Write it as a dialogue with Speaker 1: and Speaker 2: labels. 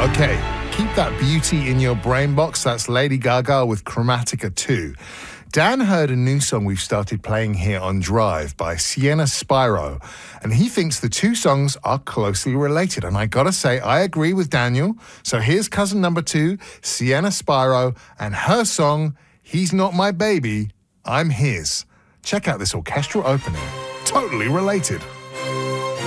Speaker 1: Okay, keep that beauty in your brain box. That's Lady Gaga with Chromatica 2. Dan heard a new song we've started playing here on Drive by Sienna Spiro, and he thinks the two songs are closely related. And I gotta say, I agree with Daniel. So here's cousin number 2, Sienna Spiro, and her song, He's Not My Baby, I'm His. Check out this orchestral opening. Totally related.